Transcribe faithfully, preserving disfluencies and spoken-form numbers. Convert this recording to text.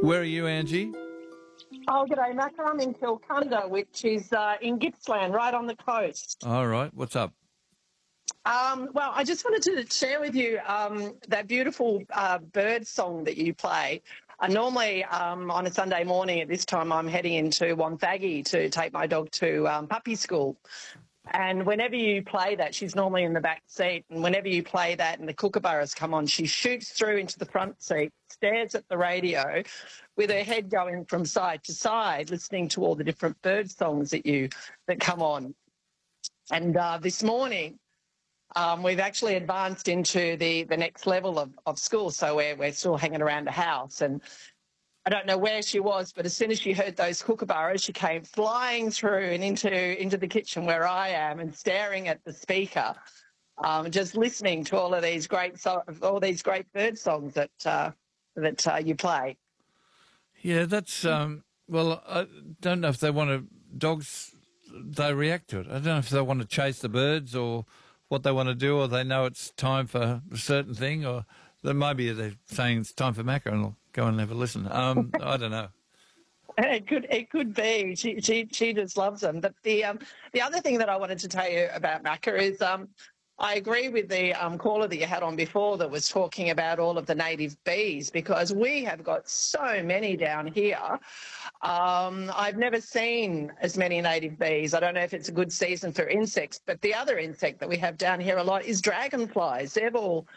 Where are you, Angie? Oh, g'day, Macca. I'm in Kilcunda, which is uh, in Gippsland, right on the coast. All right. What's up? Um, well, I just wanted to share with you um, that beautiful uh, bird song that you play. Uh, normally, um, on a Sunday morning at this time, I'm heading into Wonthaggi to take my dog to um, puppy school. And whenever you play that, she's normally in the back seat. And whenever you play that and the kookaburras come on, she shoots through into the front seat, stares at the radio with her head going from side to side, listening to all the different bird songs that you that come on. And uh, this morning, um, we've actually advanced into the, the next level of, of school. So we're, we're still hanging around the house. And I don't know where she was, but as soon as she heard those kookaburras, she came flying through and into into the kitchen where I am and staring at the speaker, um, just listening to all of these great so- all these great bird songs that uh, that uh, you play. Yeah, that's um. Well, I don't know if they want to. Dogs, they react to it. I don't know if they want to chase the birds or what they want to do, or they know it's time for a certain thing, or then maybe they're saying it's time for Macca and I'll go and have a listen. Um, I don't know. It could it could be. She she she just loves them. But the um the other thing that I wanted to tell you about Macca is um I agree with the um, caller that you had on before that was talking about all of the native bees, because we have got so many down here. Um, I've never seen as many native bees. I don't know if it's a good season for insects, but the other insect that we have down here a lot is dragonflies. They've all